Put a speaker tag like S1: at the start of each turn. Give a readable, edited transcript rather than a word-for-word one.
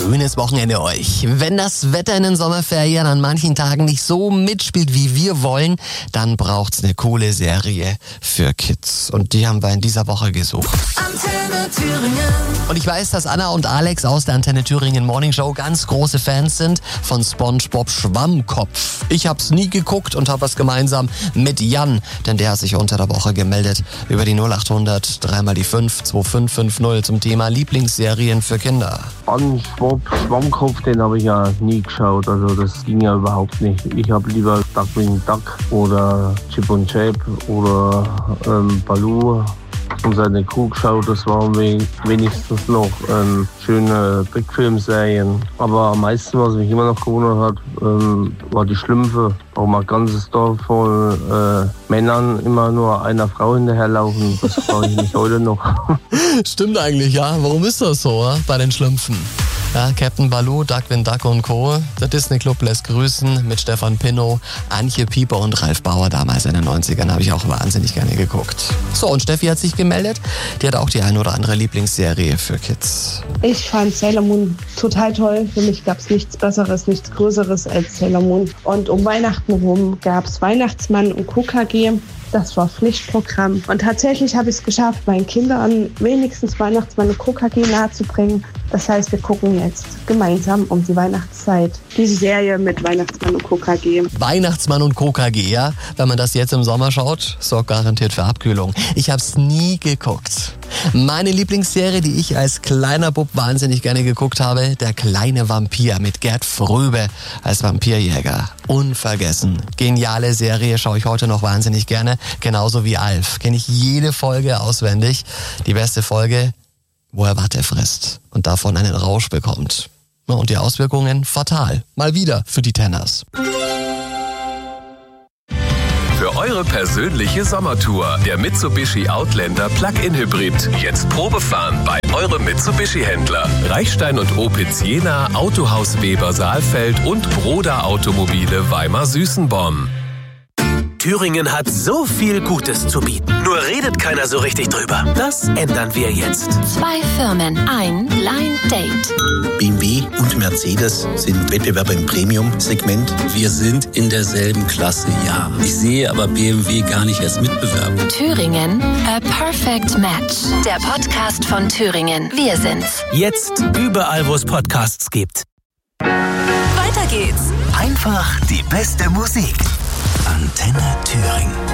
S1: schönes Wochenende euch. Wenn das Wetter in den Sommerferien an manchen Tagen nicht so mitspielt, wie wir wollen, dann braucht's eine coole Serie für Kids. Und die haben wir in dieser Woche gesucht.
S2: Antenne Thüringen.
S1: Und ich weiß, dass Anna und Alex aus der Antenne Thüringen Morning Show ganz große Fans sind von SpongeBob Schwammkopf. Ich hab's nie geguckt und hab was gemeinsam mit Jan, denn der hat sich unter der Woche gemeldet über die 0800 3 mal die 5 2550 zum Thema Lieblingsserien für Kinder.
S3: SpongeBob Schwammkopf, den habe ich ja nie geschaut, also das ging ja überhaupt nicht. Ich habe lieber Duckling Duck oder Chip und Chap oder Baloo und seine Kuh geschaut. Das waren wenigstens noch schöne Trickfilmserien. Aber am meisten, was mich immer noch gewundert hat, war die Schlümpfe. Warum ein ganzes Dorf voll Männern immer nur einer Frau hinterherlaufen, das frage ich mich heute noch.
S1: Stimmt eigentlich, ja. Warum ist das so bei den Schlümpfen? Ja, Captain Baloo, Duckwin Duck und Co. Der Disney Club lässt grüßen mit Stefan Pinnow, Antje Pieper und Ralf Bauer. Damals in den 90ern habe ich auch wahnsinnig gerne geguckt. So, und Steffi hat sich gemeldet. Die hat auch die ein oder andere Lieblingsserie für Kids.
S4: Ich fand Sailor Moon total toll. Für mich gab es nichts Besseres, nichts Größeres als Sailor Moon. Und um Weihnachten rum gab es Weihnachtsmann und KKG. Das war Pflichtprogramm. Und tatsächlich habe ich es geschafft, meinen Kindern wenigstens Weihnachtsmann und KKG nahezubringen. Das heißt, wir gucken jetzt gemeinsam um die Weihnachtszeit diese Serie mit Weihnachtsmann und KKG.
S1: Weihnachtsmann und KKG, ja? Wenn man das jetzt im Sommer schaut, sorgt garantiert für Abkühlung. Ich habe es nie geguckt. Meine Lieblingsserie, die ich als kleiner Bub wahnsinnig gerne geguckt habe, Der kleine Vampir mit Gerd Fröbe als Vampirjäger. Unvergessen. Geniale Serie, schaue ich heute noch wahnsinnig gerne. Genauso wie Alf. Kenne ich jede Folge auswendig. Die beste Folge, wo er Watte frisst und davon einen Rausch bekommt. Und die Auswirkungen fatal. Mal wieder für die Tenners.
S5: Für eure persönliche Sommertour. Der Mitsubishi Outlander Plug-in Hybrid. Jetzt Probefahren bei eurem Mitsubishi-Händler. Reichstein und Opitz Jena, Autohaus Weber Saalfeld und Broda Automobile Weimar-Süßenborn.
S6: Thüringen hat so viel Gutes zu bieten. Nur redet keiner so richtig drüber. Das ändern wir jetzt.
S2: 2 Firmen, ein Blind Date.
S7: BMW und Mercedes sind Wettbewerber im Premium-Segment.
S8: Wir sind in derselben Klasse, ja. Ich sehe aber BMW gar nicht als Mitbewerber.
S2: Thüringen, a perfect match. Der Podcast von Thüringen. Wir sind's.
S6: Jetzt überall, wo es Podcasts gibt.
S2: Weiter geht's.
S7: Einfach die beste Musik. Antenne Thüringen.